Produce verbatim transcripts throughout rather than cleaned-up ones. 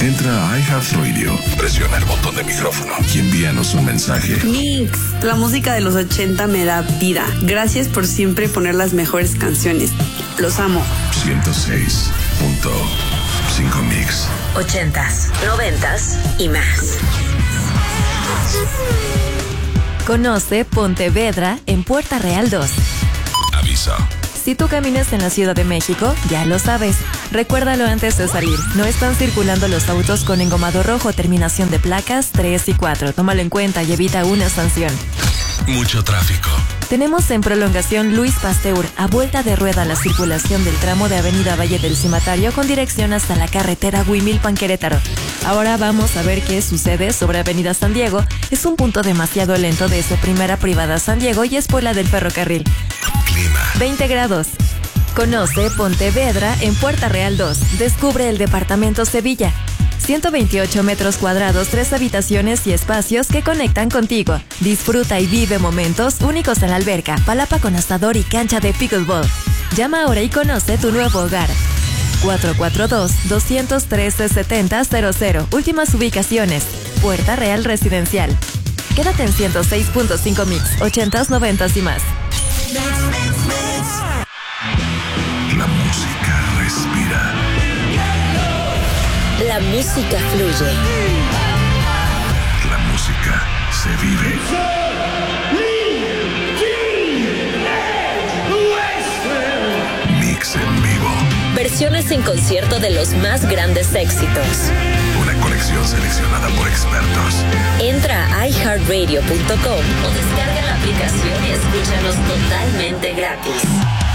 Entra a iHeartRadio, presiona el botón de micrófono y envíanos un mensaje. Mix, la música de los ochenta me da vida. Gracias por siempre poner las mejores canciones. Los amo. ciento seis punto cinco Mix. Ochentas, noventas y más. Conoce Pontevedra en Puerta Real dos. Aviso. Si tú caminas en la Ciudad de México, ya lo sabes. Recuérdalo antes de salir. No están circulando los autos con engomado rojo, terminación de placas tres y cuatro. Tómalo en cuenta y evita una sanción. Mucho tráfico. Tenemos en prolongación Luis Pasteur, a vuelta de rueda la circulación del tramo de Avenida Valle del Cimatario con dirección hasta la carretera Huimilpan-Querétaro. Ahora vamos a ver qué sucede sobre Avenida San Diego. Es un punto demasiado lento desde Primera Privada San Diego y Espuela del Ferrocarril. Clima. veinte grados. Conoce Pontevedra en Puerta Real dos. Descubre el departamento Sevilla. ciento veintiocho metros cuadrados, tres habitaciones y espacios que conectan contigo. Disfruta y vive momentos únicos en la alberca, palapa con asador y cancha de pickleball. Llama ahora y conoce tu nuevo hogar. cuatro cuatro dos, dos uno tres, siete cero cero cero. Últimas ubicaciones. Puerta Real Residencial. Quédate en ciento seis punto cinco Mix, ochentas, noventas y más. La música respira. La música fluye. La música se vive. Mix en vivo. Versiones en concierto de los más grandes éxitos. Una colección seleccionada por expertos. Entra a i heart radio punto com o descarga la aplicación y escúchanos totalmente gratis.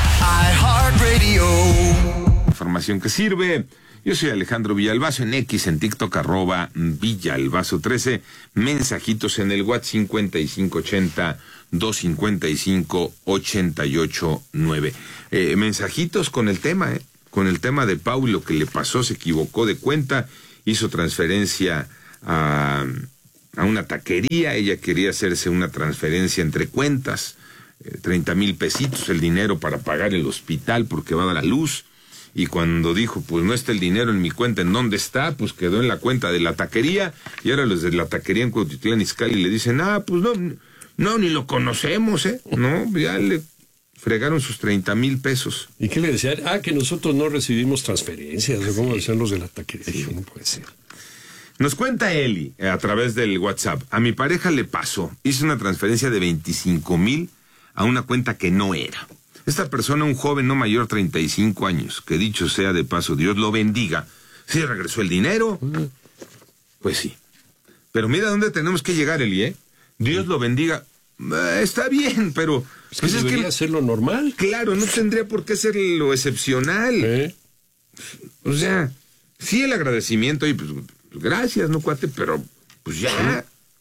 iHeartRadio. Información que sirve. Yo soy Alejandro Villalbazo, en X, en TikTok, arroba Villalbazo trece. Mensajitos en el WhatsApp cincuenta y cinco ochenta, doscientos cincuenta y cinco, ochenta y ocho nueve. Eh, mensajitos con el tema, eh, con el tema de Pau, lo que le pasó, se equivocó de cuenta, hizo transferencia a, a una taquería, ella quería hacerse una transferencia entre cuentas, eh, treinta mil pesitos, el dinero para pagar el hospital porque va a dar la luz. Y cuando dijo, pues no está el dinero en mi cuenta, ¿en dónde está? Pues quedó en la cuenta de la taquería, y ahora los de la taquería en Cuautitlán Izcalli le dicen, ah, pues no, no, ni lo conocemos, ¿eh? No, ya le fregaron sus treinta mil pesos. ¿Y qué le decían? Ah, que nosotros no recibimos transferencias, o cómo decían los de la taquería. Dijo, no puede ser. Nos cuenta Eli, eh, a través del WhatsApp, a mi pareja le pasó, hizo una transferencia de veinticinco mil a una cuenta que no era. Esta persona, un joven no mayor, treinta y cinco años, que dicho sea de paso, Dios lo bendiga. ¿Sí regresó el dinero? Uh-huh. Pues sí. Pero mira dónde tenemos que llegar, Eli, ¿eh? Dios uh-huh. lo bendiga. Eh, está bien, pero... Pues pues debería es que, ser lo normal. Claro, no tendría por qué ser lo excepcional. ¿Eh? O sea, sí el agradecimiento, y pues, gracias, no cuate, pero pues ya.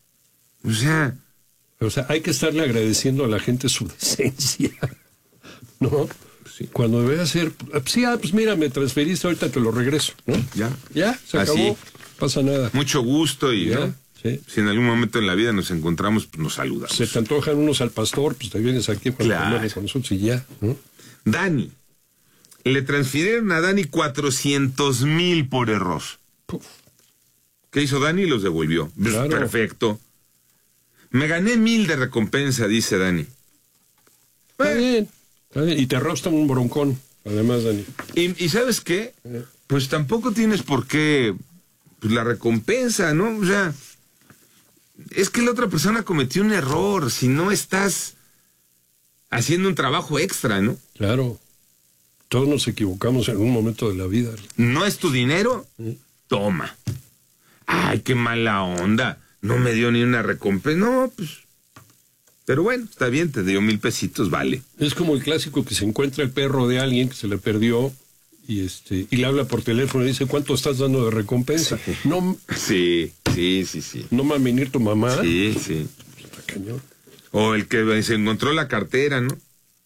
O sea... O sea, hay que estarle agradeciendo a la gente su decencia. ¿No? Sí. Cuando debe hacer, sí, ah, pues mira, me transferiste, ahorita te lo regreso, ¿no? Ya. Ya, se Así. acabó, pasa nada. Mucho gusto y, ya, ¿no? Sí. Si en algún momento en la vida nos encontramos, pues nos saludamos. Se te antojan unos al pastor, pues te vienes aquí para claro. comer con nosotros y ya, ¿no? Dani, le transfirieron a Dani cuatrocientos mil por error. Puf. ¿Qué hizo Dani? Los devolvió. Claro. Perfecto. Me gané mil de recompensa, dice Dani. Está eh. bien. Y te rostan un broncón, además, Dani. ¿Y, y sabes qué? Pues tampoco tienes por qué, pues, la recompensa, ¿no? O sea, es que la otra persona cometió un error, si no estás haciendo un trabajo extra, ¿no? Claro. Todos nos equivocamos en algún momento de la vida. ¿No es tu dinero? ¿Sí? Toma. Ay, qué mala onda. No me dio ni una recompensa. No, pues... Pero bueno, está bien, te dio mil pesitos, vale. Es como el clásico que se encuentra el perro de alguien que se le perdió y este y le habla por teléfono y dice, ¿cuánto estás dando de recompensa? Sí, no, sí, sí, sí, sí. ¿No va a venir tu mamá? Sí, sí. Está cañón. O el que se encontró la cartera, ¿no?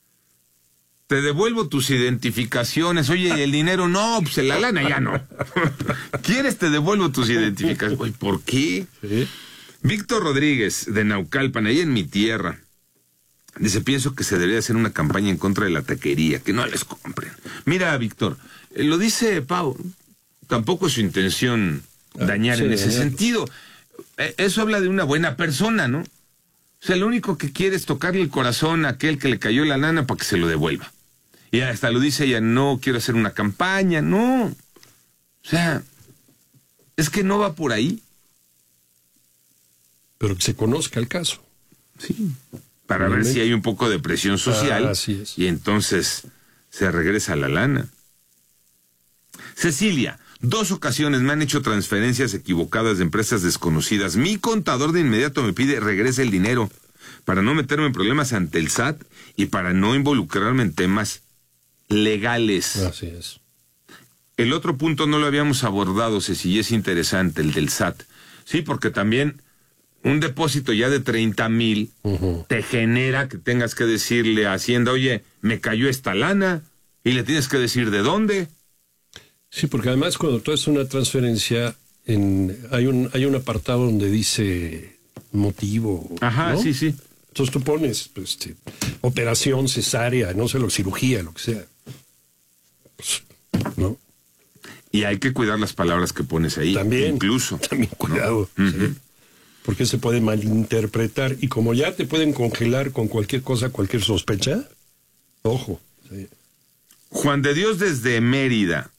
Te devuelvo tus identificaciones. Oye, ¿y el dinero? No, pues la lana ya no. ¿Quieres te devuelvo tus identificaciones? Oye, ¿por qué? Sí. Víctor Rodríguez, de Naucalpan, ahí en mi tierra, dice, pienso que se debería hacer una campaña en contra de la taquería, que no les compren. Mira, Víctor, eh, lo dice Pau, tampoco es su intención dañar sí, en ese dañar. sentido. Eso habla de una buena persona, ¿no? O sea, lo único que quiere es tocarle el corazón a aquel que le cayó la lana para que se lo devuelva. Y hasta lo dice ella, no quiero hacer una campaña, no. O sea, es que no va por ahí. Pero que se conozca el caso. Sí. Para ver si hay un poco de presión social. Ah, así es. Y entonces se regresa la lana. Cecilia, dos ocasiones me han hecho transferencias equivocadas de empresas desconocidas. Mi contador de inmediato me pide regrese el dinero para no meterme en problemas ante el S A T y para no involucrarme en temas legales. Así es. El otro punto no lo habíamos abordado, Ceci, y es interesante, el del S A T. Sí, porque también un depósito ya de treinta mil uh-huh. te genera que tengas que decirle a Hacienda, oye, me cayó esta lana, y le tienes que decir de dónde. Sí, porque además cuando tú haces una transferencia, en, hay un hay un apartado donde dice motivo. Ajá, ¿no? sí, sí. Entonces tú pones pues, este, operación cesárea, no sé, lo, cirugía, lo que sea. Pues, ¿no? Y hay que cuidar las palabras que pones ahí. También. Incluso. También cuidado. ¿No? ¿Sí? Uh-huh. Porque se puede malinterpretar. Y como ya te pueden congelar con cualquier cosa, cualquier sospecha, ojo. Sí. Juan de Dios desde Mérida.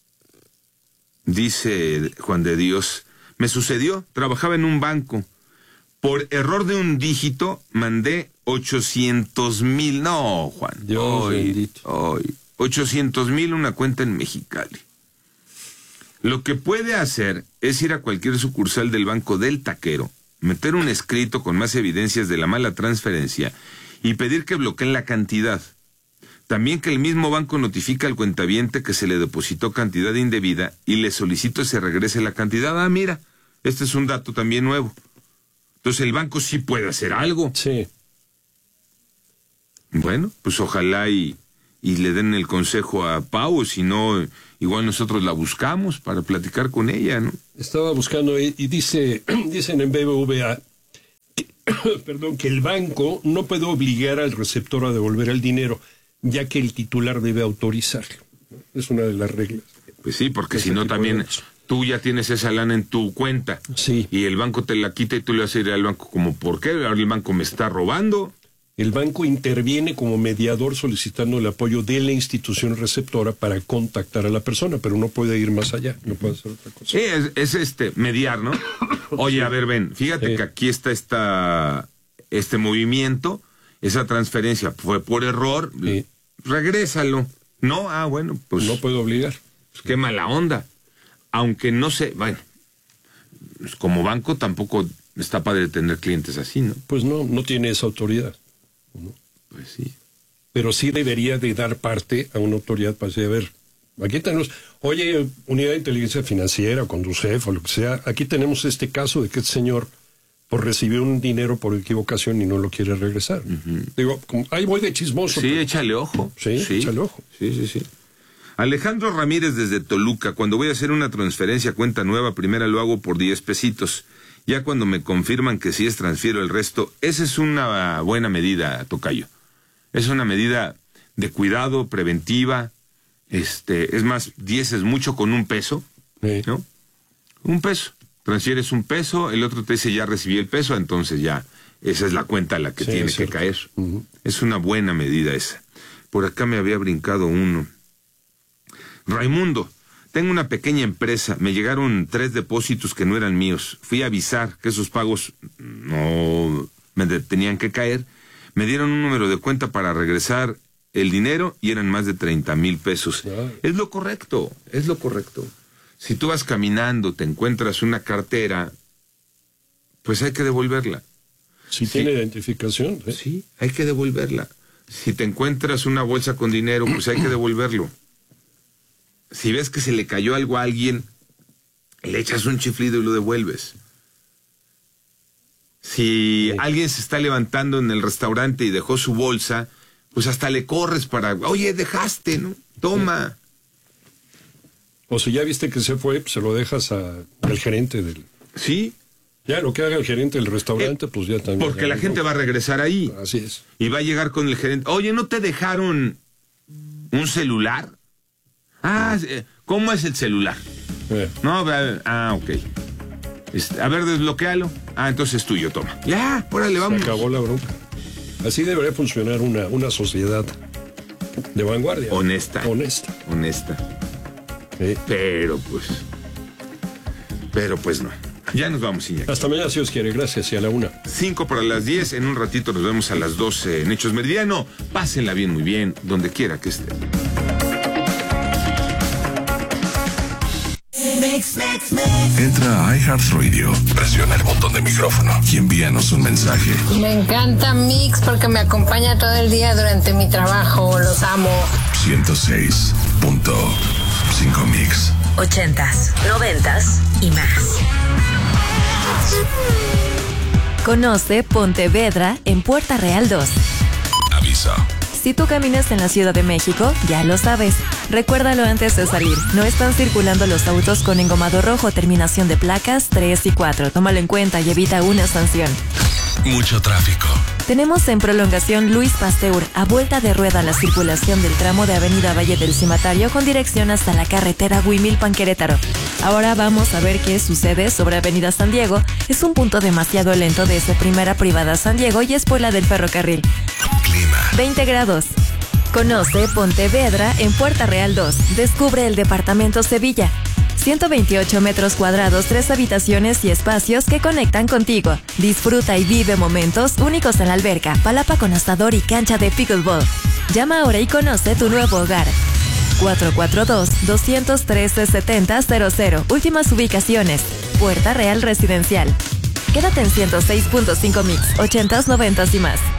Dice Juan de Dios, me sucedió, trabajaba en un banco. Por error de un dígito, mandé ochocientos mil. No, Juan. Dios hoy, bendito. Hoy. ochocientos mil una cuenta en Mexicali. Lo que puede hacer es ir a cualquier sucursal del Banco del Taquero, meter un escrito con más evidencias de la mala transferencia y pedir que bloqueen la cantidad. También que el mismo banco notifique al cuentaviente que se le depositó cantidad indebida y le solicito se regrese la cantidad. Ah, mira, este es un dato también nuevo. Entonces el banco sí puede hacer algo. Sí. Bueno, pues ojalá y, y le den el consejo a Pau, si no, igual nosotros la buscamos para platicar con ella, ¿no? Estaba buscando y, y dice, dicen en B B V A, que, perdón, que el banco no puede obligar al receptor a devolver el dinero, ya que el titular debe autorizarlo. Es una de las reglas. Pues sí, porque Ese si no tipo también de- tú ya tienes esa lana en tu cuenta. Sí. Y el banco te la quita y tú le vas a ir al banco como, ¿por qué? Ahora el banco me está robando. El banco interviene como mediador solicitando el apoyo de la institución receptora para contactar a la persona, pero no puede ir más allá, no puede hacer otra cosa. Sí, es, es este, mediar, ¿no? Oye, a ver, ven, fíjate Sí. que aquí está esta, este movimiento, esa transferencia fue por error, Sí. regrésalo. No, ah, bueno, pues, No puede obligar. pues qué mala onda. Aunque no sé, bueno, pues como banco tampoco está padre tener clientes así, ¿no? Pues no, no tiene esa autoridad. Pues sí. Pero sí debería de dar parte a una autoridad para decir, a ver, aquí tenemos, oye, unidad de inteligencia financiera, Conducef o lo que sea, aquí tenemos este caso de que este señor por recibió un dinero por equivocación y no lo quiere regresar. Uh-huh. Digo, como, ahí voy de chismoso. Sí, pero... échale ojo. Sí, sí, échale ojo. Sí, sí, sí. Alejandro Ramírez desde Toluca, cuando voy a hacer una transferencia a cuenta nueva, primero lo hago por diez pesitos. Ya cuando me confirman que sí es, transfiero el resto. Esa es una buena medida, tocayo. Es una medida de cuidado, preventiva. Este, es más, diez es mucho con un peso, Sí. ¿no? Un peso. Transfieres un peso, el otro te dice ya recibí el peso, entonces ya, esa es la cuenta a la que Sí, tiene es que cierto. caer. Uh-huh. Es una buena medida esa. Por acá me había brincado uno. Raimundo, tengo una pequeña empresa, me llegaron tres depósitos que no eran míos. Fui a avisar que esos pagos no me de- tenían que caer. Me dieron un número de cuenta para regresar el dinero y eran más de treinta mil pesos. Ay. Es lo correcto, es lo correcto. Si tú vas caminando, te encuentras una cartera, pues hay que devolverla. Si Sí. tiene identificación. ¿eh? Sí, hay que devolverla. Si te encuentras una bolsa con dinero, pues hay que devolverlo. Si ves que se le cayó algo a alguien, le echas un chiflido y lo devuelves. Si Sí. alguien se está levantando en el restaurante y dejó su bolsa, pues hasta le corres para, oye, dejaste, ¿no? Toma. O si ya viste que se fue, pues se lo dejas a- al gerente del... Sí, Ya, lo que haga el gerente del restaurante, pues ya también. porque la gente va a regresar ahí. Así es. Y va a llegar con el gerente. Oye, ¿no te dejaron un celular? Ah, eh, ¿cómo es el celular? Eh. No, ah, ok. Este, a ver, desbloquéalo. Ah, entonces es tuyo, toma. Ya, órale, vamos. Se acabó la bronca. Así debería funcionar una, una sociedad de vanguardia. Honesta. Honesta. Honesta. Sí. Pero pues... Pero pues no. Ya nos vamos, Iñaki. Hasta mañana, si Dios quiere. Gracias, y a la una. Cinco para las diez. En un ratito nos vemos a las doce en Hechos Meridiano. Pásenla bien, muy bien, donde quiera que estén. Entra a iHeartRadio, presiona el botón de micrófono y envíanos un mensaje. Me encanta Mix porque me acompaña todo el día durante mi trabajo. Los amo. ciento seis punto cinco Mix. Ochentas, noventas y más. Conoce Pontevedra en Puerta Real dos. Aviso. Si tú caminas en la Ciudad de México, ya lo sabes. Recuérdalo antes de salir. No están circulando los autos con engomado rojo, terminación de placas tres y cuatro. Tómalo en cuenta y evita una sanción. Mucho tráfico. Tenemos en prolongación Luis Pasteur, a vuelta de rueda la circulación del tramo de Avenida Valle del Cimatario con dirección hasta la carretera Huimilpan-Querétaro. Ahora vamos a ver qué sucede sobre Avenida San Diego. Es un punto demasiado lento desde Primera Privada San Diego y es por la del ferrocarril. Clima. veinte grados. Conoce Pontevedra en Puerta Real dos. Descubre el departamento Sevilla. ciento veintiocho metros cuadrados, tres habitaciones y espacios que conectan contigo. Disfruta y vive momentos únicos en la alberca, palapa con asador y cancha de pickleball. Llama ahora y conoce tu nuevo hogar. cuatro cuatro dos, dos uno tres, siete cero cero cero. Últimas ubicaciones. Puerta Real Residencial. Quédate en ciento seis punto cinco Mix, ochentas, noventas y más.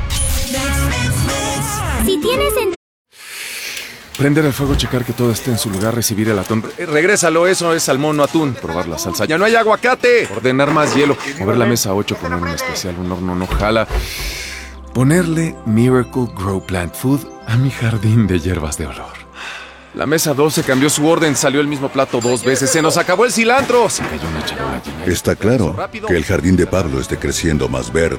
Si tienes en... Prender el fuego, checar que todo esté en su lugar, recibir el atún. Eh, regrésalo, eso es salmón, no atún. Probar la salsa. ¡Ya no hay aguacate! Ordenar más hielo. Mover la mesa a ocho, poner un especial, un horno no jala. Ponerle Miracle Grow Plant Food a mi jardín de hierbas de olor. La mesa doce cambió su orden, salió el mismo plato dos veces. ¡Se nos acabó el cilantro! Se cayó una charola llena. Está claro que el jardín de Pablo esté creciendo más verde